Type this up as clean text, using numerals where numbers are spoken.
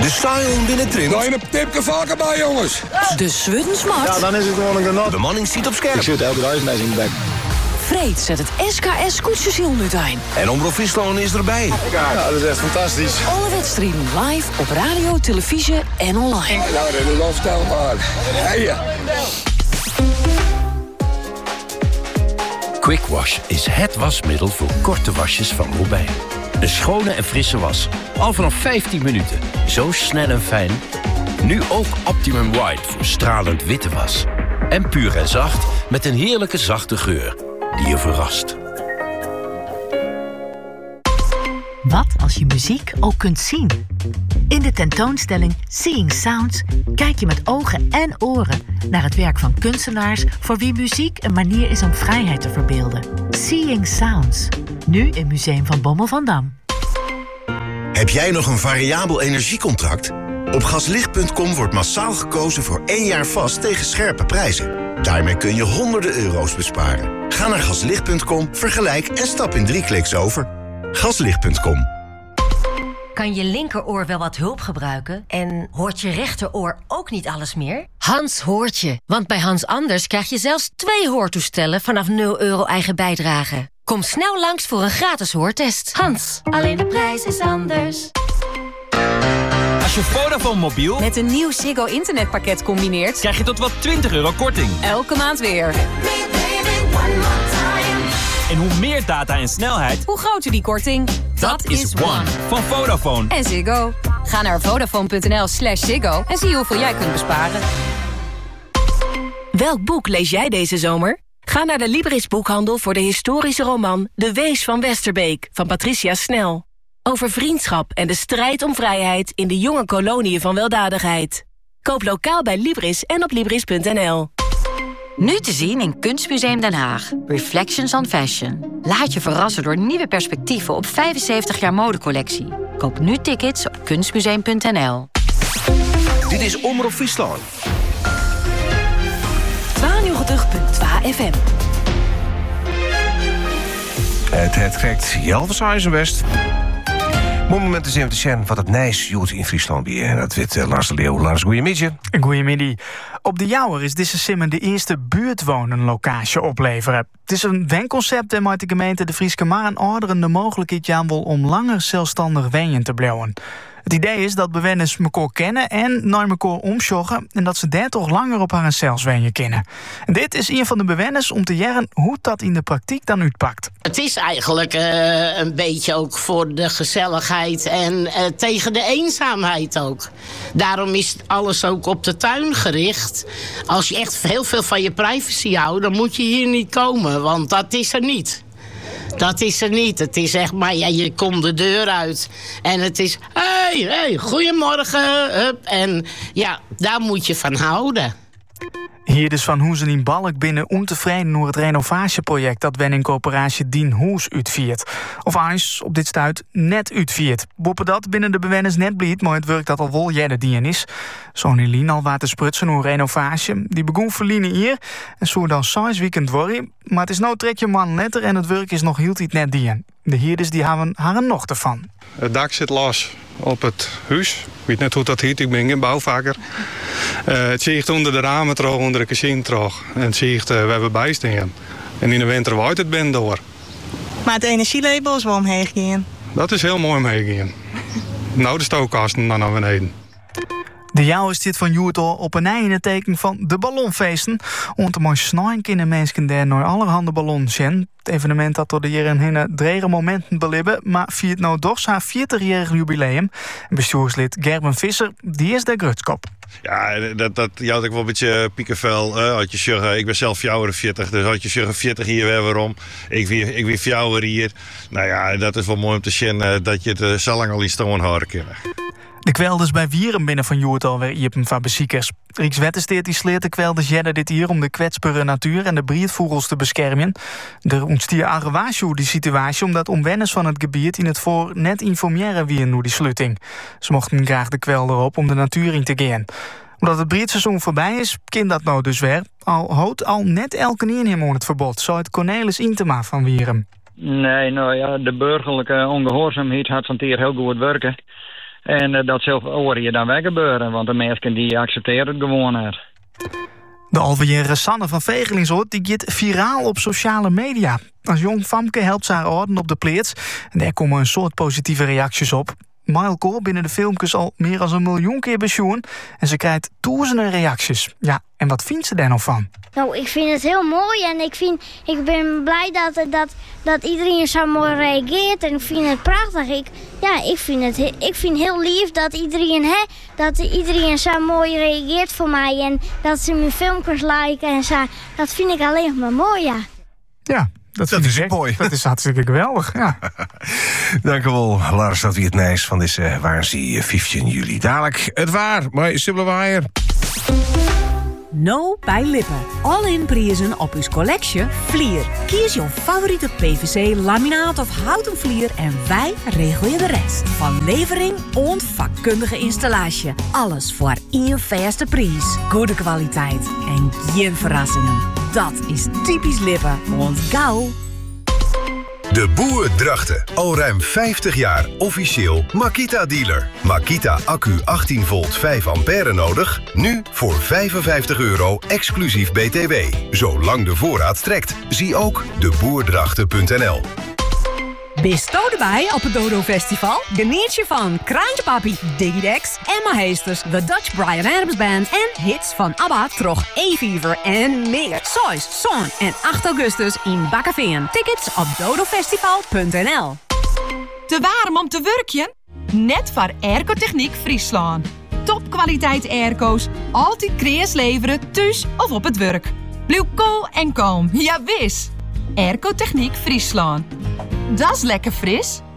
De Sion binnentrimt. Daar je een tipje vaker bij, jongens. De Swuddensmart. Ja, dan is het gewoon een genot. De bemanning ziet op scherp. Ik zit elke dag met in de bek. Freed zet het SKS koetjeshielnut aan. En Omroep Friesland is erbij. Ja, dat is echt fantastisch. Alle wedstrijden live op radio, televisie en online. Nou, dat is onvoorstelbaar. Hey. Quick Wash is het wasmiddel voor korte wasjes van Robijn. Een schone en frisse was. Al vanaf 15 minuten. Zo snel en fijn. Nu ook Optimum White voor stralend witte was. En puur en zacht met een heerlijke zachte geur die je verrast. Wat als je muziek ook kunt zien? In de tentoonstelling Seeing Sounds kijk je met ogen en oren naar het werk van kunstenaars voor wie muziek een manier is om vrijheid te verbeelden. Seeing Sounds, nu in Museum van Bommel van Dam. Heb jij nog een variabel energiecontract? Op gaslicht.com wordt massaal gekozen voor 1 jaar vast tegen scherpe prijzen. Daarmee kun je honderden euro's besparen. Ga naar gaslicht.com, vergelijk en stap in 3 kliks over. Gaslicht.com. Kan je linkeroor wel wat hulp gebruiken? En hoort je rechteroor ook niet alles meer? Hans hoort je. Want bij Hans Anders krijg je zelfs 2 hoortoestellen vanaf €0 eigen bijdrage. Kom snel langs voor een gratis hoortest. Hans, alleen de prijs is anders. Als je Vodafone mobiel met een nieuw Ziggo internetpakket combineert, krijg je tot wel €20 korting. Elke maand weer. En hoe meer data en snelheid, hoe groter die korting. Dat is One van Vodafone. En Ziggo. Ga naar vodafone.nl/Ziggo en zie hoeveel jij kunt besparen. Welk boek lees jij deze zomer? Ga naar de Libris boekhandel voor de historische roman De Wees van Westerbeek van Patricia Snel. Over vriendschap en de strijd om vrijheid in de jonge koloniën van weldadigheid. Koop lokaal bij Libris en op Libris.nl. Nu te zien in Kunstmuseum Den Haag. Reflections on Fashion. Laat je verrassen door nieuwe perspectieven op 75 jaar modecollectie. Koop nu tickets op kunstmuseum.nl. Dit is Omroep Friesland. 92.2 FM. Het trekt Jelvershuizen West. Moment is even te zien wat het nijs joet in Friesland weer. En dat weet Lars de Leeuw. Lars, goeiemiddag. Goeiemiddag. Op de Jouwer is deze simmer de eerste buurtwonenlocatie opleveren. Het is een wenconcept en maakt de gemeente de Frieske maar een orderende mogelijkheid aanbod om langer zelfstandig wonen te blijven. Het idee is dat bewoners elkaar kennen en naar elkaar omsjoggen en dat ze daar toch langer op haar zelfs wonen kunnen. En dit is een van de bewoners om te jaren hoe dat in de praktijk dan uitpakt. Het is eigenlijk een beetje ook voor de gezelligheid en tegen de eenzaamheid ook. Daarom is alles ook op de tuin gericht. Als je echt heel veel van je privacy houdt, dan moet je hier niet komen, want dat is er niet. Dat is er niet. Het is echt maar, ja, je komt de deur uit en het is, hey, goedemorgen. Hup. En ja, daar moet je van houden. Hier dus van Hoezen in Balk binnen ontevreden door het renovatieproject dat woningcoöperatie Dien Hoes uitviert. Of eens op dit stuit net uitviert. Boppen dat binnen de bewoners net bliet, maar het werk dat al wel jaren dien is. Zo'n Elien al wat te sprutsen door renovatie. Die begon verliezen hier en zo dan 6 weekend worry. Maar het is nou trekje man letter en het werk is nog hield iets net dien. De hierders die hebben haar een nog ervan. Het dak zit los op het huis. Ik weet niet hoe dat heet, ik ben geen bouwvakker. Het ziet onder de ramen terug, onder de kazijn terug. En het ziet, we hebben bijstaan. En in de winter waait het ben door. Maar het energielabel is wel omheen gegaan. Dat is heel mooi omheen gegaan. Nou, de stookkasten dan naar beneden. De jou is dit van Joertel op een ei in het teken van de ballonfeesten. Om te mooi snijden kunnen mensen daar naar allerhande ballons zijn. Het evenement dat door de jaren heen drege momenten belibben, maar viert nou toch zijn 40-jarig jubileum. Bestuurslid Gerben Visser, die is de grutskop. Ja, dat jouwt ik wel een beetje piekenvel. Had je zeggen, ik ben zelf 40, dus had je zeggen 40 hier weer waarom. Ik weer 40 hier. Nou ja, dat is wel mooi om te zien dat je het zo lang al in stoon houden kunnen. De kwelders bij Wierum binnen van Joert alweer iepen van beziekers. Rijkswettensteert die sleert de kwelders jedden dit hier om de kwetsbare natuur en de briedvogels te beschermen. Er ontstier arrewaasje die situatie omdat omwenners van het gebied in het voor net informeren wie nu die sluiting. Ze mochten graag de kwelder op om de natuur in te gaan. Omdat het breedseizoen voorbij is, kind dat nou dus weer. Al houdt al net elke innemer het verbod, zo het Cornelis Intema van Wierum. Nee, nou ja, de burgerlijke ongehoorzaamheid had van hier heel goed werken. En dat zal hoor je dan weggebeuren, want de mensen die accepteren het gewoon niet. De alweer Sanne van Vegelingsoord die gaat viraal op sociale media. Als jong famke helpt ze haar orden op de pleats. En daar komen een soort positieve reacties op. Mailcore binnen de filmpjes al meer dan 1 miljoen keer bezoen. En ze krijgt duizenden reacties. Ja, en wat vindt ze daar nog van? Nou, ik vind het heel mooi en ik ben blij dat iedereen zo mooi reageert. En ik vind het prachtig. Ik vind heel lief dat iedereen zo mooi reageert voor mij. En dat ze mijn filmpjes liken en zo. Dat vind ik alleen maar mooi, ja. Ja. Dat is mooi. Dat is hartstikke geweldig, ja. Dank u wel, Lars, dat wie het nijs van deze waarstie 15 juli. Dadelijk het waar, maar Sibylle Waaier. No bij Lippen. All-in prijzen op uw collectie Vlier. Kies jouw favoriete PVC, laminaat of houten vlier en wij regelen je de rest. Van levering en vakkundige installatie. Alles voor één vaste prijs. Goede kwaliteit en geen verrassingen. Dat is typisch Lippen, want gauw. De Boer Drachten. Al ruim 50 jaar officieel Makita-dealer. Makita accu 18 volt 5 ampère nodig? Nu voor €55 exclusief BTW. Zolang de voorraad strekt. Zie ook deboerdrachten.nl. Bist u erbij op het Dodo Festival? Geniet je van Kraantje Papi, Digidex, Emma Heesters, The Dutch Bryan Adams Band en hits van ABBA, Trog, E-Fever en meer. 6, 7 en 8 augustus in Bakkeveen. Tickets op dodofestival.nl. Te warm om te werkjen? Net voor Airco-Techniek Friesland. Topkwaliteit airco's, altijd kreas leveren, thuis of op het werk. Blijf cool en kalm, ja wis. Airco-Techniek Friesland. Dat is lekker fris.